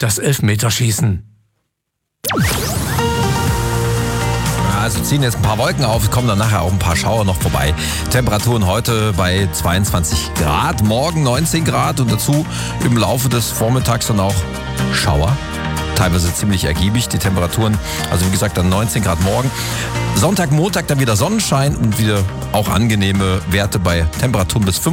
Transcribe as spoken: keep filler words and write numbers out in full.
das Elfmeterschießen. Also ziehen jetzt ein paar Wolken auf, kommen dann nachher auch ein paar Schauer noch vorbei. Temperaturen heute bei zweiundzwanzig Grad, morgen neunzehn Grad und dazu im Laufe des Vormittags dann auch Schauer. Teilweise ziemlich ergiebig, die Temperaturen, also wie gesagt dann neunzehn Grad morgen. Sonntag, Montag dann wieder Sonnenschein und wieder auch angenehme Werte bei Temperaturen bis fünf.